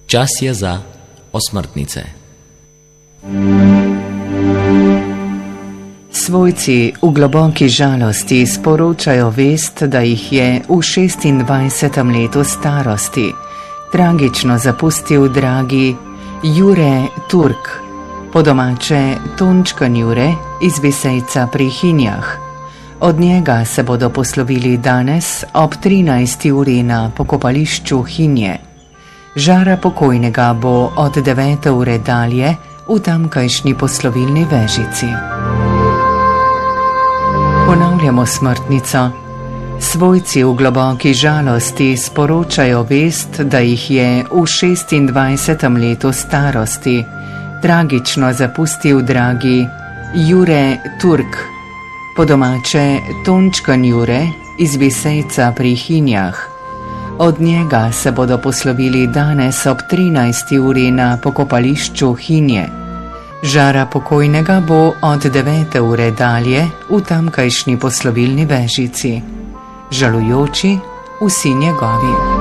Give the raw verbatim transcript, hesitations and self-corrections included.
Čas je za osmrtnice. Svojci v globoki žalosti sporočajo vest, da jih je v šestindvajsetem letu starosti tragično zapustil dragi Jure Turk, po domače Tončkan Jure iz Visejca pri Hinjah. Od njega se bodo poslovili danes ob trinajsti uri na pokopališču Hinje. Žara pokojnega bo od devete ure dalje v tamkajšnji poslovilni vežici. Ponavljamo smrtnico. Svojci v globoki žalosti sporočajo vest, da jih je v šestindvajsetem letu starosti tragično zapustil dragi Jure Turk, po domače Tončkan Jure iz Visejca pri Hinjah. Od njega se bodo poslovili danes ob trinajsti uri na pokopališču Hinje. Žara pokojnega bo od devete ure dalje v tamkajšnji poslovilni vežici. Žalujoči vsi njegovi.